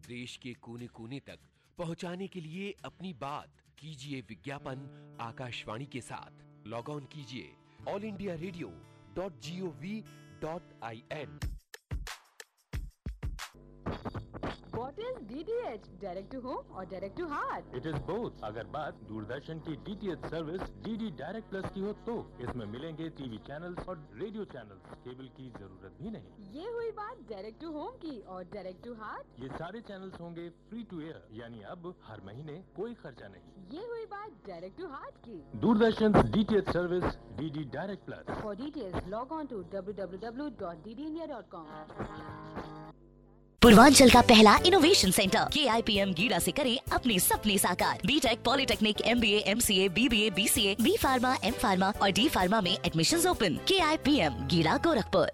देश के कोने कोने तक पहुंचाने के लिए अपनी बात कीजिए विज्ञापन आकाशवाणी के साथ। लॉग ऑन कीजिए allindiaradio.gov.in। What is DTH? Direct to home or direct to heart? It is both। अगर बात दूरदर्शन की DTH service DD direct plus की हो तो इसमें मिलेंगे टीवी चैनल्स और रेडियो चैनल्स। केबल की जरूरत भी नहीं। ये हुई बात डायरेक्ट टू होम की। और डायरेक्ट टू हार्ट? ये सारे चैनल्स होंगे फ्री टू एयर, यानी अब हर महीने कोई खर्चा नहीं। ये हुई बात डायरेक्ट टू हार्ट की। Doordarshan DTH service DD direct plus. For details, log on to www.ddindia.com। Purvanchal का पहला इनोवेशन सेंटर KIPM गीड़ा से करें अपने सपने साकार। BTech, polytechnic, MBA, MCA, BBA, BCA, B pharma, M pharma और D फार्मा में एडमिशंस ओपन। KIPM गीड़ा, गोरखपुर।